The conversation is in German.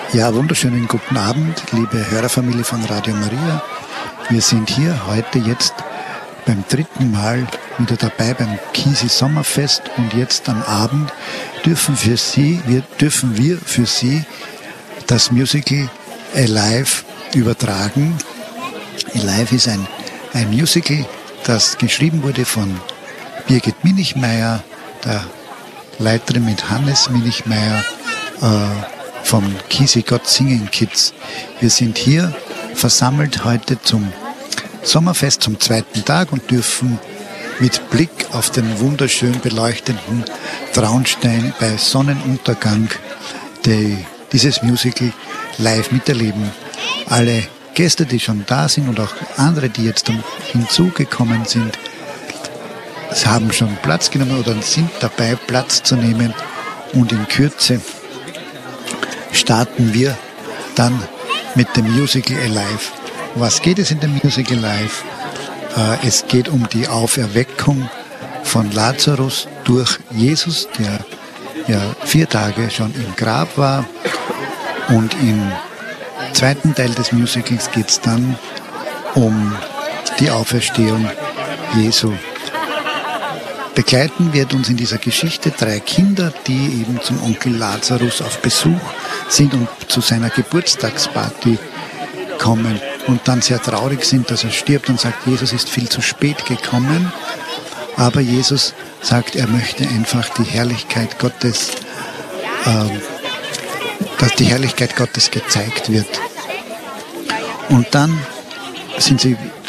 Ja, wunderschönen guten Abend, liebe Hörerfamilie von Radio Maria. Wir sind hier heute jetzt beim dritten Mal wieder dabei beim Kisi Sommerfest und jetzt am Abend dürfen wir für Sie das Musical Alive übertragen. Alive ist ein Musical, das geschrieben wurde von Birgit Minichmeier, der Leiterin mit Hannes Minichmeier, vom Kisi Gott Singen Kids. Wir sind hier versammelt heute zum Sommerfest, zum zweiten Tag und dürfen mit Blick auf den wunderschön beleuchteten Traunstein bei Sonnenuntergang dieses Musical live miterleben. Alle Gäste, die schon da sind und auch andere, die jetzt hinzugekommen sind, haben schon Platz genommen oder sind dabei, Platz zu nehmen, und in Kürze starten wir dann mit dem Musical Alive. Was geht es in dem Musical Alive? Es geht um die Auferweckung von Lazarus durch Jesus, der ja 4 Tage schon im Grab war. Und im zweiten Teil des Musicals geht es dann um die Auferstehung Jesu. Begleiten wird uns in dieser Geschichte 3 Kinder, die eben zum Onkel Lazarus auf Besuch sind und zu seiner Geburtstagsparty kommen und dann sehr traurig sind, dass er stirbt, und sagt, Jesus ist viel zu spät gekommen. Aber Jesus sagt, er möchte einfach die Herrlichkeit Gottes, dass die Herrlichkeit Gottes gezeigt wird. Und dann sind sie